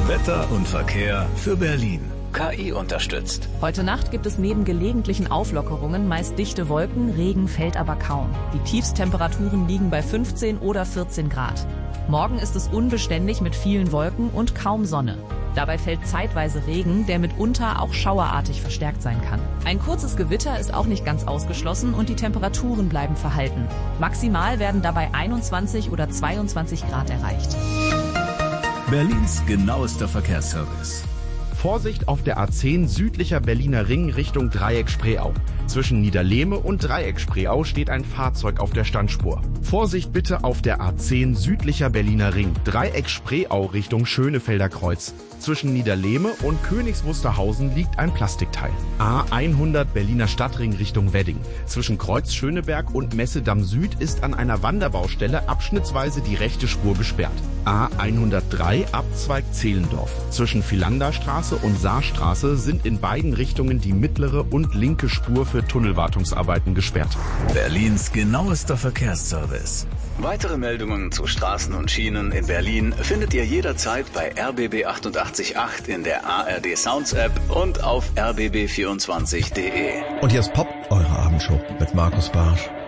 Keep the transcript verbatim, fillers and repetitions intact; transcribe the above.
Wetter und Verkehr für Berlin. K I unterstützt. Heute Nacht gibt es neben gelegentlichen Auflockerungen meist dichte Wolken, Regen fällt aber kaum. Die Tiefstemperaturen liegen bei fünfzehn oder vierzehn Grad. Morgen ist es unbeständig mit vielen Wolken und kaum Sonne. Dabei fällt zeitweise Regen, der mitunter auch schauerartig verstärkt sein kann. Ein kurzes Gewitter ist auch nicht ganz ausgeschlossen und die Temperaturen bleiben verhalten. Maximal werden dabei einundzwanzig oder zweiundzwanzig Grad erreicht. Berlins genauester Verkehrsservice. Vorsicht auf der A zehn südlicher Berliner Ring Richtung Dreieck Spreeau. Zwischen Niederlehme und Dreieck Spreeau steht ein Fahrzeug auf der Standspur. Vorsicht bitte auf der A zehn südlicher Berliner Ring Dreieck Spreeau Richtung Schönefelder Kreuz. Zwischen Niederlehme und Königs Wusterhausen liegt ein Plastikteil. A hundert Berliner Stadtring Richtung Wedding. Zwischen Kreuz Schöneberg und Messedamm Süd ist an einer Wanderbaustelle abschnittsweise die rechte Spur gesperrt. A hundertdrei Abzweig Zehlendorf. Zwischen Philanderstraße und Saarstraße sind in beiden Richtungen die mittlere und linke Spur für Tunnelwartungsarbeiten gesperrt. Berlins genauester Verkehrsservice. Weitere Meldungen zu Straßen und Schienen in Berlin findet ihr jederzeit bei R B B achtundachtzig Komma acht in der A R D Sounds App und auf r b b vierundzwanzig punkt de. Und hier ist Pop, eure Abendshow mit Markus Barsch.